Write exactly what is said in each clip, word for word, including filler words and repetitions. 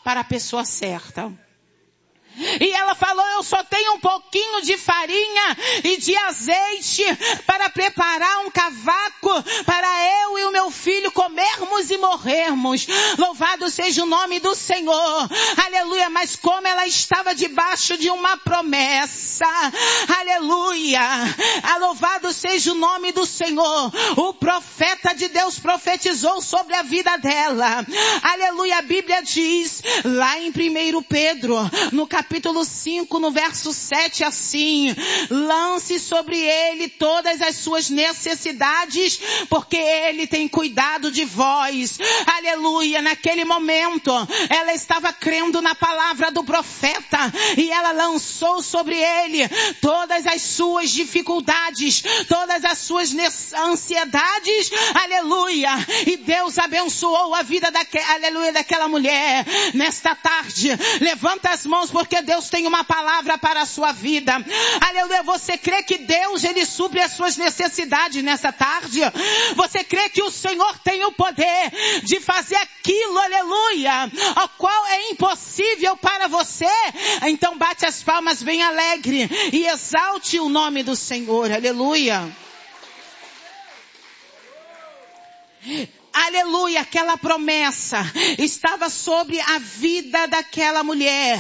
para a pessoa certa. E ela falou, eu só tenho um pouquinho de farinha e de azeite para preparar um cavaco para eu e o meu filho comermos e morrermos. Louvado seja o nome do Senhor. Aleluia. Mas como ela estava debaixo de uma promessa. Aleluia. Louvado seja o nome do Senhor. O profeta de Deus profetizou sobre a vida dela. Aleluia. A Bíblia diz lá em primeiro Pedro, no capítulo Capítulo cinco, no verso sete, assim, lance sobre ele todas as suas necessidades, porque ele tem cuidado de vós. Aleluia. Naquele momento, ela estava crendo na palavra do profeta, e ela lançou sobre ele todas as suas dificuldades, todas as suas ansiedades. Aleluia. E Deus abençoou a vida daque, aleluia, daquela mulher. Nesta tarde, levanta as mãos, porque Porque Deus tem uma palavra para a sua vida. Aleluia. Você crê que Deus, Ele supre as suas necessidades nessa tarde? Você crê que o Senhor tem o poder de fazer aquilo, aleluia, o qual é impossível para você? Então bate as palmas bem alegre e exalte o nome do Senhor. Aleluia. Aleluia, aquela promessa estava sobre a vida daquela mulher.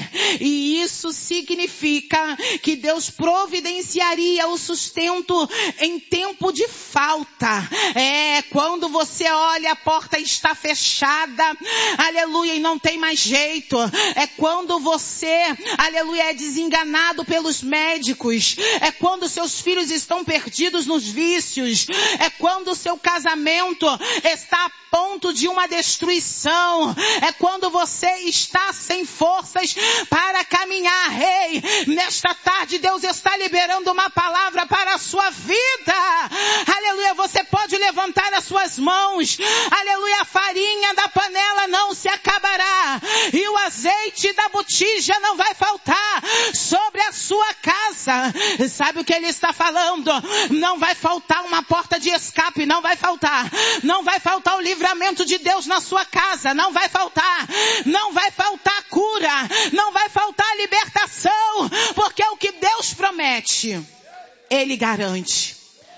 E isso significa que Deus providenciaria o sustento em tempo de falta. É, quando você olha, a porta está fechada. Aleluia, e não tem mais jeito. É quando você, aleluia, é desenganado pelos médicos. É quando seus filhos estão perdidos nos vícios. É quando o seu casamento está a ponto de uma destruição. É quando você está sem forças para caminhar. Rei, nesta tarde Deus está liberando uma palavra para a sua vida. Aleluia, você pode levantar as suas mãos. Aleluia, a farinha da panela não se acabará e o azeite da botija não vai faltar sobre a sua casa. Sabe o que ele está falando? Não vai faltar uma porta de escape, não vai faltar. Não vai faltar o livramento de Deus na sua casa, não vai faltar. Não vai faltar cura, não vai faltar libertação, porque o que Deus promete, Ele garante.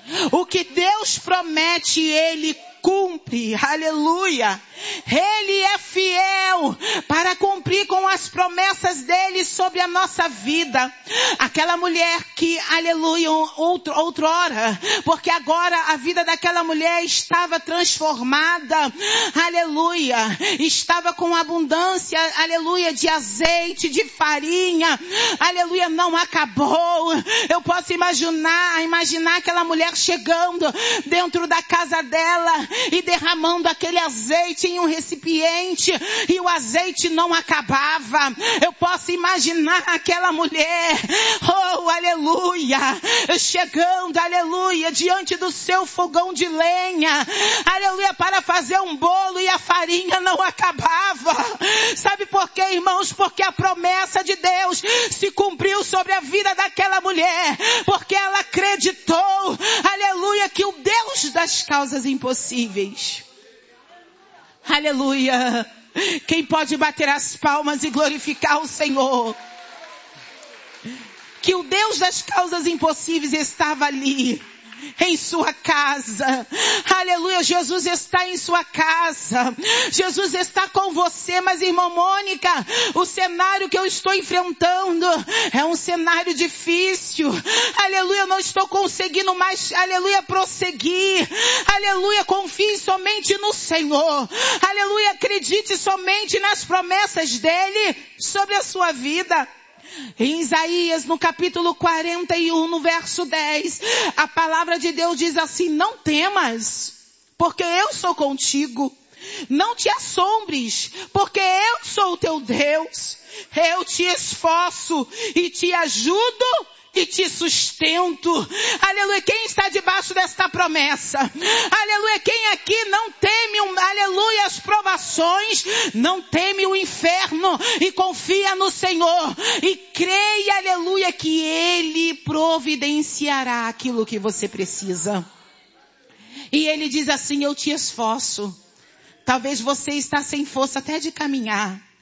O que Deus promete, Ele cumpre. Aleluia. Ele é fiel para cumprir com as promessas dele sobre a nossa vida. Aquela mulher que, aleluia, outro, outrora, porque agora a vida daquela mulher estava transformada, aleluia, estava com abundância, aleluia, de azeite, de farinha, aleluia, não acabou. Eu posso imaginar, imaginar aquela mulher chegando dentro da casa dela e derramando aquele azeite em um recipiente, e o azeite não acabava. Eu posso imaginar aquela mulher, oh, aleluia, chegando, aleluia, diante do seu fogão de lenha, aleluia, para fazer um bolo, e a farinha não acabava. Sabe por quê, irmãos? Porque a promessa de Deus se cumpriu sobre a vida daquela mulher, porque ela acreditou, aleluia, que o Deus das causas impossíveis, aleluia. Quem pode bater as palmas e glorificar o Senhor? Que o Deus das causas impossíveis estava ali, em sua casa. Aleluia, Jesus está em sua casa. Jesus está com você. Mas, irmã Mônica, o cenário que eu estou enfrentando é um cenário difícil. Aleluia, eu não estou conseguindo mais, aleluia, prosseguir. Aleluia, confie somente no Senhor. Aleluia, acredite somente nas promessas dele sobre a sua vida. Em Isaías, no capítulo quarenta e um, no verso dez, a palavra de Deus diz assim: não temas, porque eu sou contigo. Não te assombres, porque eu sou o teu Deus. Eu te esforço e te ajudo e te sustento. Aleluia, quem está debaixo desta promessa? Aleluia, quem aqui não teme, um, aleluia, as provações, não teme o inferno e confia no Senhor e creia, aleluia, que Ele providenciará aquilo que você precisa. E Ele diz assim: eu te esforço. Talvez você está sem força até de caminhar.